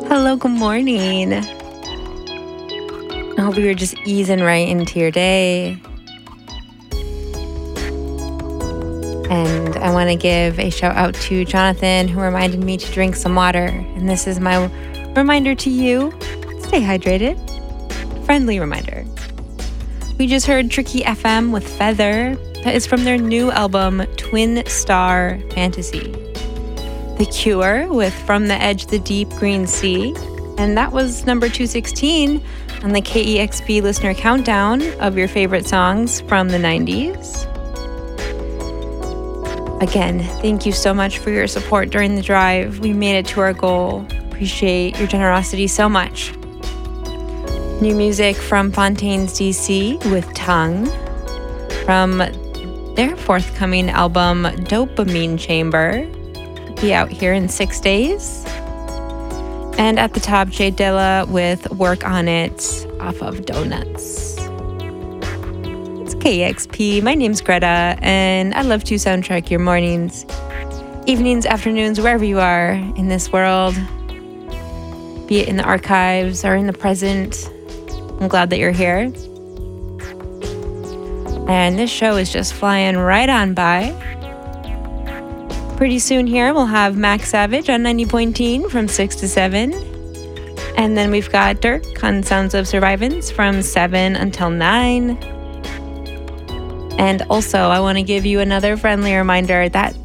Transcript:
Hello, good morning. I hope you're just easing right into your day. And I want to give a shout out to Jonathan, who reminded me to drink some water. And this is my reminder to you. Stay hydrated. Friendly reminder. We just heard Tricky FM with Feather. That is from their new album, Twin Star Fantasy. The Cure with From the Edge of the Deep Green Sea. And that was number 216 on the KEXP listener countdown of your favorite songs from the 90s. Again, thank you so much for your support during the drive. We made it to our goal. Appreciate your generosity so much. New music from Fontaines DC with Tongue. From their forthcoming album, Dopamine Chamber. Be out here in 6 days. And at the top, Jay Dilla with Work on It off of Donuts. It's KEXP. My name's Greta, and I love to soundtrack your mornings, evenings, afternoons, wherever you are in this world, be it in the archives or in the present. I'm glad that you're here. And this show is just flying right on by. Pretty soon here, we'll have Max Savage on 90.10 from 6 to 7. And then we've got Dirk on Sounds of Survivance from 7 until 9. And also, I want to give you another friendly reminder that